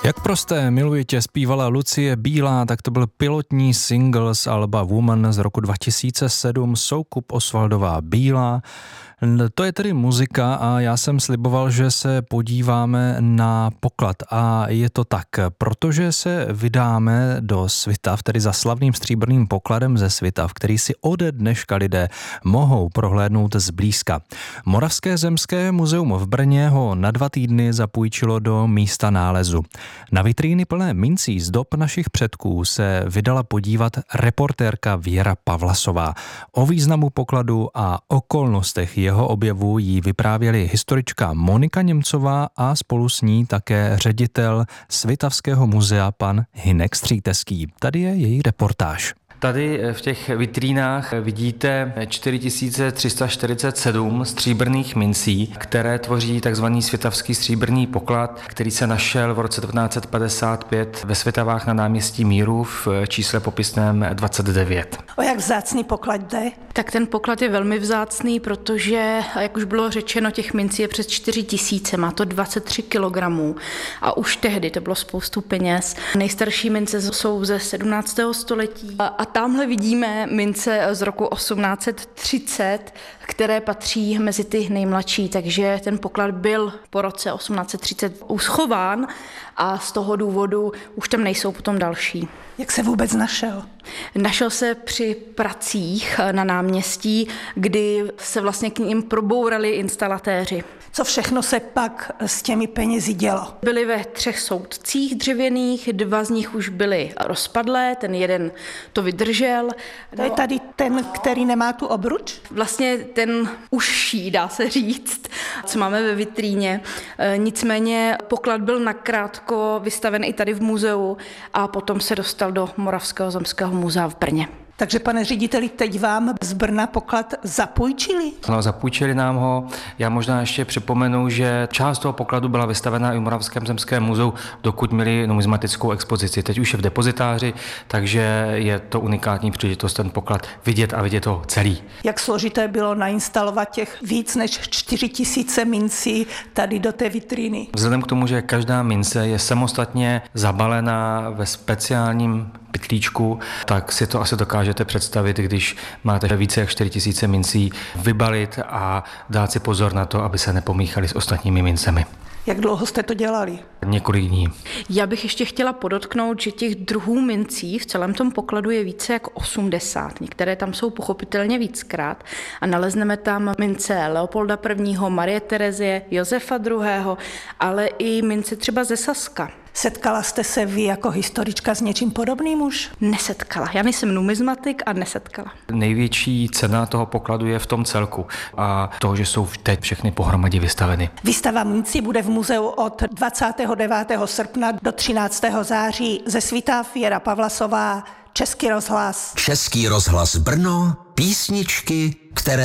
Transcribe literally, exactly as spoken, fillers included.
Jak prosté, miluji tě, zpívala Lucie Bílá, tak to byl pilotní single z alba Woman z roku dva tisíce sedm, Soukup Osvaldová Bílá. To je tedy muzika a já jsem sliboval, že se podíváme na poklad a je to tak, protože se vydáme do Svitav, tedy za slavným stříbrným pokladem ze Svitav, který si ode dneška lidé mohou prohlédnout zblízka. Moravské zemské muzeum v Brně ho na dva týdny zapůjčilo do místa nálezu. Na vitríny plné mincí z dob našich předků se vydala podívat reportérka Věra Pavlasová. O významu pokladu a okolnostech jeho objevu jí vyprávěli historička Monika Němcová a spolu s ní také ředitel Svitavského muzea pan Hynek Stříteský. Tady je její reportáž. Tady v těch vitrínách vidíte čtyři tisíce tři sta čtyřicet sedm stříbrných mincí, které tvoří tzv. Svitavský stříbrný poklad, který se našel v roce devatenáct set padesát pět ve Svitavách na náměstí Míru v čísle popisném dvacet devět. O jak vzácný poklad jde? Tak ten poklad je velmi vzácný, protože, jak už bylo řečeno, těch mincí je přes čtyři tisíce, má to dvacet tři kilogramů a už tehdy to bylo spoustu peněz. Nejstarší mince jsou ze sedmnáctého století a tamhle vidíme mince z roku osmnáct set třicet, které patří mezi ty nejmladší, takže ten poklad byl po roce osmnáct set třicet uschován a z toho důvodu už tam nejsou potom další. Jak se vůbec našel? Našel se při pracích na náměstí, kdy se vlastně k ním probourali instalatéři. Co všechno se pak s těmi penězi dělo? Byli ve třech soudcích dřevěných, dva z nich už byly rozpadlé, ten jeden to vydržel. To je tady ten, který nemá tu obruč? Vlastně ten užší, dá se říct, co máme ve vitríně. Nicméně poklad byl nakrátko vystaven i tady v muzeu a potom se dostal do Moravského zemského muzea v Brně. Takže, pane řediteli, teď vám z Brna poklad zapůjčili? No, zapůjčili nám ho. Já možná ještě připomenu, že část toho pokladu byla vystavena i v Moravském zemském muzeu, dokud měli numismatickou expozici. Teď už je v depozitáři, takže je to unikátní příležitost ten poklad vidět a vidět ho celý. Jak složité bylo nainstalovat těch víc než čtyři tisíce mincí tady do té vitríny? Vzhledem k tomu, že každá mince je samostatně zabalená ve speciálním pytlíčku, tak si to asi dokážete představit, když máte více jak čtyři tisíce mincí, vybalit a dát si pozor na to, aby se nepomíchali s ostatními mincemi. Jak dlouho jste to dělali? Několik dní. Já bych ještě chtěla podotknout, že těch druhů mincí v celém tom pokladu je více jak osmdesát. Některé tam jsou pochopitelně víckrát a nalezneme tam mince Leopolda prvního., Marie Terezie, Josefa druhého., ale i mince třeba ze Saska. Setkala jste se vy jako historička s něčím podobným už? Nesetkala. Já nejsem numismatik a nesetkala. Největší cena toho pokladu je v tom celku a to, že jsou teď všechny pohromadě vystaveny. Výstava mincí bude v muzeu od dvacátého devátého srpna do třináctého září. Ze Svitav Věra Pavlasová, Český rozhlas. Český rozhlas Brno, písničky, které